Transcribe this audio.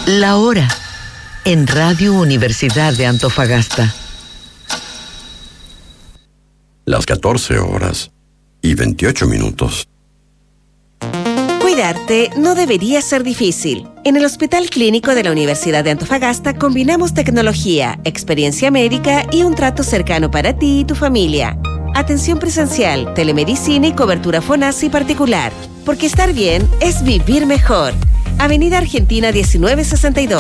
La hora en Radio Universidad de Antofagasta. Las 14:28. Cuidarte no debería ser difícil. En el Hospital Clínico de la Universidad de Antofagasta combinamos tecnología, experiencia médica y un trato cercano para ti y tu familia. Atención presencial, telemedicina y cobertura FONASA particular. Porque estar bien es vivir mejor. Avenida Argentina 1962.